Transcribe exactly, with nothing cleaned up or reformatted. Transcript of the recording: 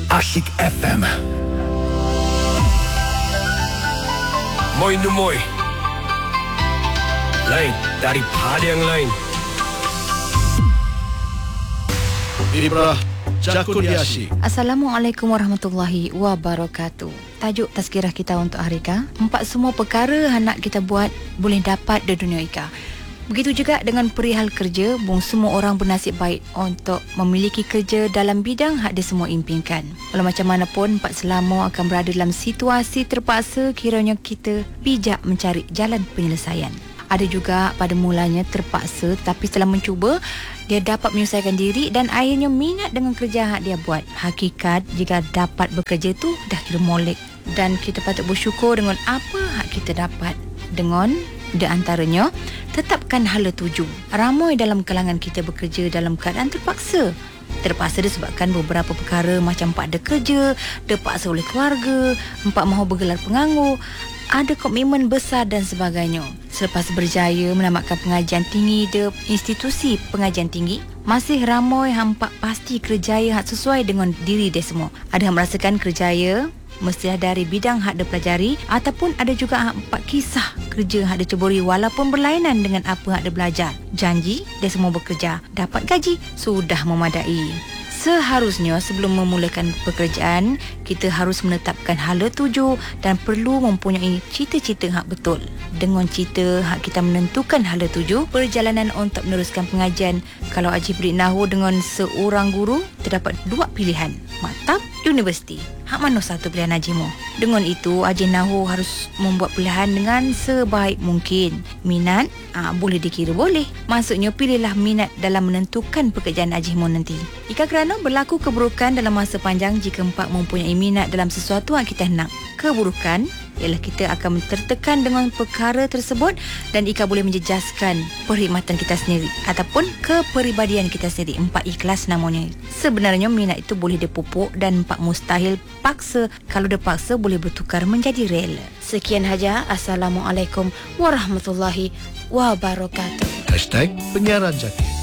Asyik F M. Moi nu moi. Lain daripada yang lain. Ibrah Jakun di Asyik. Assalamualaikum warahmatullahi wabarakatuh. Tajuk tazkirah kita untuk hari Ika, empat semua perkara hendak kita buat boleh dapat di dunia Ika. Begitu juga dengan perihal kerja, bung semua orang bernasib baik untuk memiliki kerja dalam bidang hak dia semua impikan. Walau macam mana pun, empat selama akan berada dalam situasi terpaksa kiranya kita bijak mencari jalan penyelesaian. Ada juga pada mulanya terpaksa, tapi setelah mencuba, dia dapat menyelesaikan diri dan akhirnya minat dengan kerja hak dia buat. Hakikat, jika dapat bekerja tu dah kira molek. Dan kita patut bersyukur dengan apa hak kita dapat. Dengan di antaranya, tetapkan hala tuju. Ramai dalam kalangan kita bekerja dalam keadaan terpaksa. Terpaksa disebabkan beberapa perkara macam empat ada kerja, terpaksa oleh keluarga, empat mahu bergelar penganggur, ada komitmen besar dan sebagainya. Selepas berjaya menamatkan pengajian tinggi di institusi pengajian tinggi, masih ramai hampa pasti kerjaya hak sesuai dengan diri dia semua. Ada yang merasakan kerjaya mestilah dari bidang hak dia pelajari, ataupun ada juga hak empat kisah kerja hak dia ceburi walaupun berlainan dengan apa hak dia belajar. Janji dia semua bekerja, dapat gaji, sudah memadai. Seharusnya sebelum memulakan pekerjaan, kita harus menetapkan hala tuju dan perlu mempunyai cita-cita hak betul. Dengan cita hak kita menentukan hala tuju, perjalanan untuk meneruskan pengajian. Kalau Haji Beri Nahu dengan seorang guru, terdapat dua pilihan, maktab, universiti. Hak mana satu pilihan Hajimu? Dengan itu, Haji Nahu harus membuat pilihan dengan sebaik mungkin. Minat, aa, boleh dikira boleh. Maksudnya, pilihlah minat dalam menentukan pekerjaan Hajimu nanti. Jika kerana berlaku keburukan dalam masa panjang jika empat mempunyai minat dalam sesuatu yang kita nak. Keburukan ialah kita akan tertekan dengan perkara tersebut dan Ika boleh menjejaskan perkhidmatan kita sendiri ataupun kepribadian kita sendiri. Empat ikhlas namanya. Sebenarnya minat itu boleh dipupuk dan empat mustahil paksa. Kalau dipaksa boleh bertukar menjadi rela. Sekian saja. Assalamualaikum warahmatullahi wabarakatuh. Hashtag Penyiaran Zakir.